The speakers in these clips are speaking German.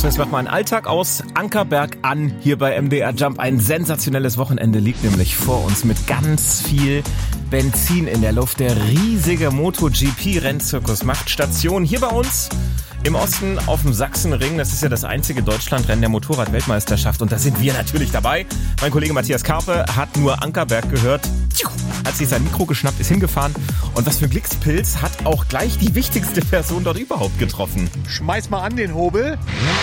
Das macht mal einen Alltag aus Ankerberg an, hier bei MDR Jump. Ein sensationelles Wochenende liegt nämlich vor uns mit ganz viel Benzin in der Luft. Der riesige MotoGP-Rennzirkus macht Station hier bei uns im Osten auf dem Sachsenring. Das ist ja das einzige Deutschlandrennen der Motorrad-Weltmeisterschaft und da sind wir natürlich dabei. Mein Kollege Matthias Karpe hat nur Ankerberg gehört, hat sich sein Mikro geschnappt, ist hingefahren und was für ein Glückspilz, hat auch gleich die wichtigste Person dort überhaupt getroffen. Schmeiß mal an den Hobel.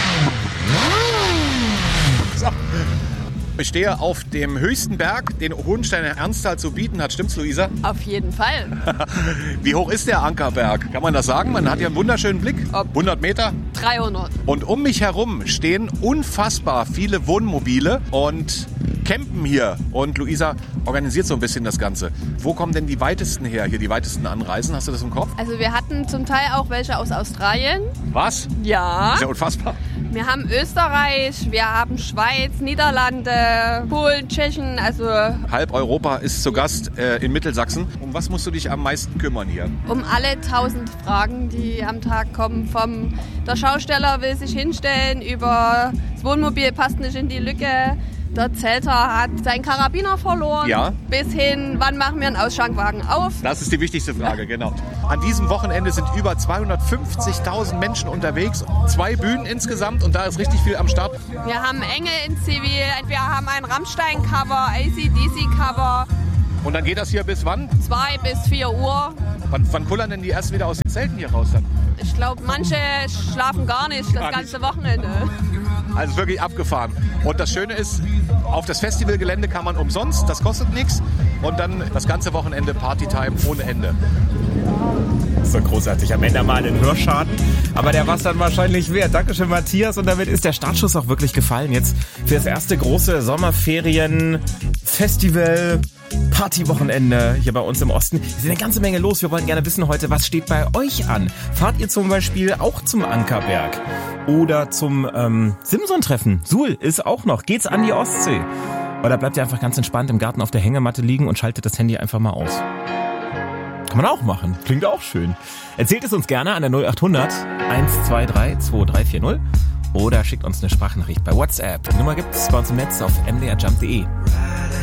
So. Ich stehe auf dem höchsten Berg, den Hohensteiner Ernsthal zu bieten hat. Stimmt's, Luisa? Auf jeden Fall. Wie hoch ist der Ankerberg? Kann man das sagen? Man hat ja einen wunderschönen Blick. 100 Meter? 300. Und um mich herum stehen unfassbar viele Wohnmobile und campen hier. Und Luisa organisiert so ein bisschen das Ganze. Wo kommen denn die weitesten her, hier die weitesten Anreisen? Hast du das im Kopf? Also wir hatten zum Teil auch welche aus Australien. Was? Ja. Das ist ja unfassbar. Wir haben Österreich, wir haben Schweiz, Niederlande, Polen, Tschechien, also... Halb Europa ist zu Gast in Mittelsachsen. Um was musst du dich am meisten kümmern hier? Um alle 1000 Fragen, die am Tag kommen. Der Schausteller will sich hinstellen, über das Wohnmobil passt nicht in die Lücke. Der Zelter hat seinen Karabiner verloren. Ja. Bis hin, wann machen wir einen Ausschankwagen auf? Das ist die wichzivste Frage, genau. An diesem Wochenende sind über 250.000 Menschen unterwegs. 2 Bühnen insgesamt und da ist richtig viel am Start. Wir haben Engel in Zivil, wir haben ein Rammstein-Cover, AC/DC-Cover. Und dann geht das hier bis wann? 2 bis 4 Uhr. Wann kullern denn die ersten wieder aus den Zelten hier raus dann? Ich glaube, manche schlafen gar nicht das ganze Wochenende. Also wirklich abgefahren. Und das Schöne ist, auf das Festivalgelände kann man umsonst, das kostet nichts. Und dann das ganze Wochenende Partytime ohne Ende. So großartig. Am Ende mal einen Hörschaden, aber der war es dann wahrscheinlich wert. Dankeschön, Matthias. Und damit ist der Startschuss auch wirklich gefallen. Jetzt für das erste große Sommerferien-Festival. Partywochenende hier bei uns im Osten. Es ist eine ganze Menge los. Wir wollen gerne wissen heute, was steht bei euch an? Fahrt ihr zum Beispiel auch zum Ankerberg? Oder zum Simson-Treffen? Suhl ist auch noch. Geht's an die Ostsee? Oder bleibt ihr einfach ganz entspannt im Garten auf der Hängematte liegen und schaltet das Handy einfach mal aus? Kann man auch machen. Klingt auch schön. Erzählt es uns gerne an der 0800 123 2340 oder schickt uns eine Sprachnachricht bei WhatsApp. Die Nummer gibt's bei uns im Netz auf mdrjump.de.